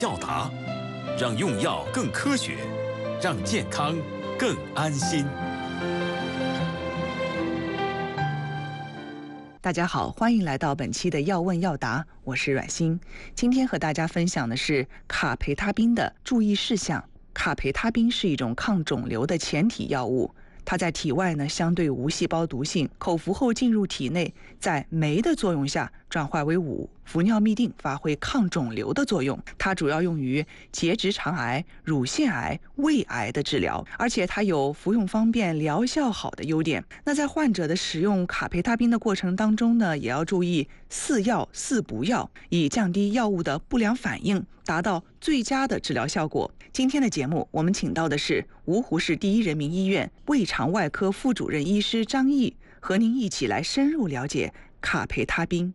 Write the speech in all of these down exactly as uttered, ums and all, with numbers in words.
药达，让用药更科学，让健康更安心。 大家好，欢迎来到本期的药问药答，我是阮欣。今天和大家分享的是卡培他滨的注意事项。卡培他滨是一种抗肿瘤的前体药物，它在体外呢相对无细胞毒性，口服后进入体内，在酶的作用下转化为五氟尿嘧啶，发挥抗肿瘤的作用。它主要用于结直肠癌、乳腺癌、胃癌的治疗，而且它有服用方便、疗效好的优点。那在患者的使用卡培他滨的过程当中呢，也要注意四要四不要，以降低药物的不良反应，达到最佳的治疗效果。今天的节目，我们请到的是芜湖市第一人民医院胃肠外科副主任医师张毅，和您一起来深入了解卡培他滨。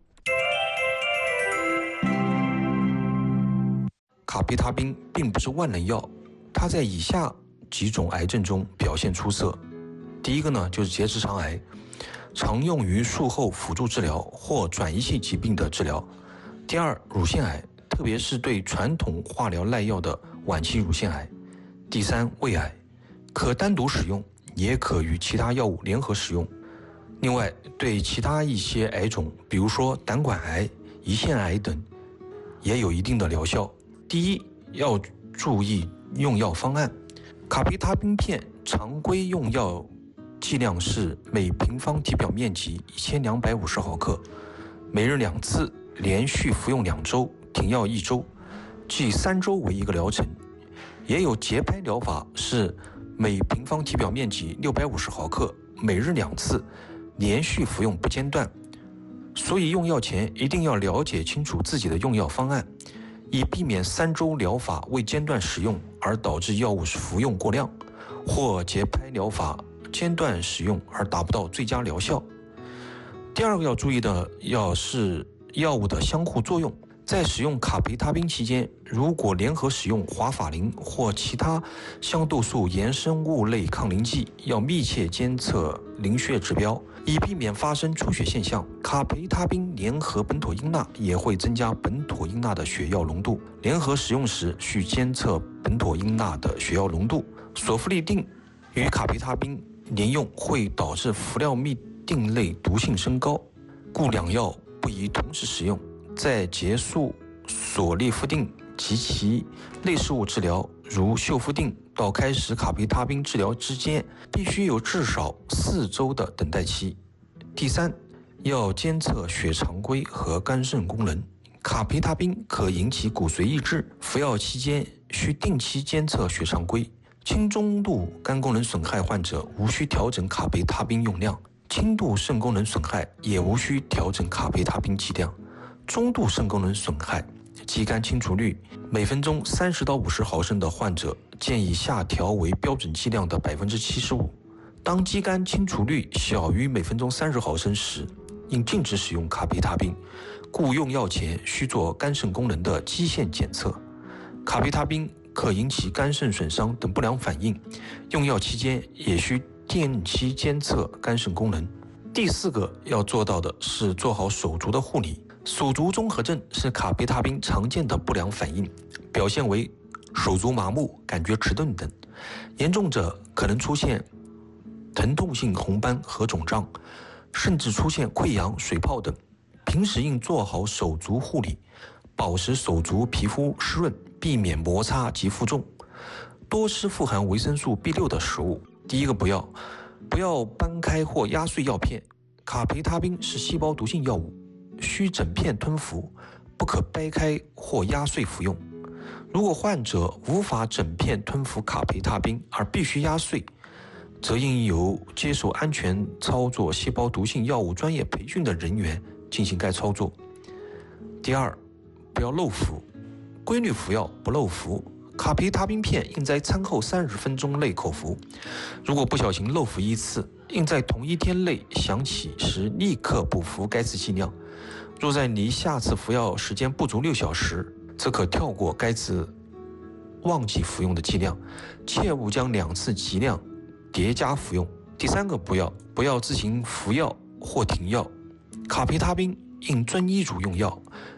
卡培他滨并不是万能药，它在以下几种癌症中表现出色。第一个呢，就是结直肠癌，常用于术后辅助治疗或转移性疾病的治疗。第二，乳腺癌，特别是对传统化疗耐药的晚期乳腺癌。第三，胃癌，可单独使用，也可与其他药物联合使用。另外，对其他一些癌种，比如说胆管癌、胰腺癌等，也有一定的疗效。第一，要注意用药方案。卡培他滨片常规用药剂量是每平方体表面积一千两百五十毫克，每日两次，连续服用两周，停药一周，即三周为一个疗程。也有节拍疗法，是每平方体表面积六百五十毫克，每日两次，连续服用不间断。所以用药前一定要了解清楚自己的用药方案，以避免三周疗法未间断使用而导致药物服用过量，或节拍疗法间断使用而达不到最佳疗效。第二个要注意的要是药物的相互作用。在使用卡培他滨期间，如果联合使用华法林或其他香豆素衍生物类抗凝剂，要密切监测凝血指标，以避免发生出血现象。卡培他滨联合苯妥英钠也会增加苯妥英钠的血药浓度，联合使用时需监测苯妥英钠的血药浓度。索氟利定与卡培他滨联用会导致氟尿嘧啶类毒性升高，故两药不宜同时使用。在结束索利夫定及其类似物治疗，如溴夫定到开始卡培他滨治疗之间，必须有至少四周的等待期。第三，要监测血常规和肝肾功能。卡培他滨可引起骨髓抑制，服药期间需定期监测血常规。轻中度肝功能损害患者无需调整卡培他滨用量，轻度肾功能损害也无需调整卡培他滨剂量。中度肾功能损害，肌酐清除率每分钟三十到五十毫升的患者，建议下调为标准剂量的百分之七十五。当肌酐清除率小于每分钟三十毫升时，应禁止使用卡培他滨，故用药前需做肝肾功能的基线检测。卡培他滨可引起肝肾损伤等不良反应，用药期间也需定期监测肝肾功能。第四个要做到的是做好手足的护理。手足综合症是卡培他滨常见的不良反应，表现为手足麻木、感觉迟钝等，严重者可能出现疼痛性红斑和肿胀，甚至出现溃疡、水泡等。平时应做好手足护理，保持手足皮肤湿润，避免摩擦及负重，多吃富含维生素 B 六 的食物。第一个不要，不要掰开或压碎药片。卡培他滨是细胞毒性药物，需整片吞服，不可掰开或压碎服用。如果患者无法整片吞服卡培他滨而必须压碎，则应由接受安全操作细胞毒性药物专业培训的人员进行该操作。第二，不要漏服，规律服药，不漏服。卡培他滨片应在餐后三十分钟内口服，如果不小心漏服一次，应在同一天内想起时立刻补服该次剂量。若在离下次服药时间不足六小时，则可跳过该次忘记服用的剂量，切勿将两次剂量叠加服用。第三个不要，不要自行服药或停药。卡培他滨应遵医嘱用药，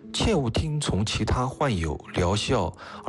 切勿听从其他患有疗效